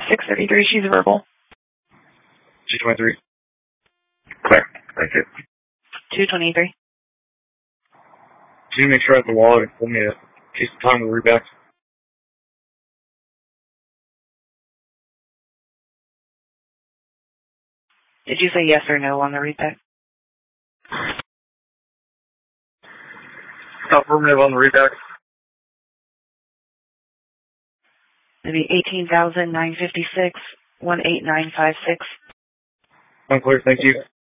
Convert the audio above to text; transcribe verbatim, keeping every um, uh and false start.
six thirty-three, she's verbal. two twenty-three. Clear. Thank you. two twenty-three. Can you make sure I have the wallet and pull me a case of time with the readback? Did you say yes or no on the readback? Affirmative on the readback. Maybe eighteen thousand nine fifty-six, one eight nine five six. Unclear, thank you.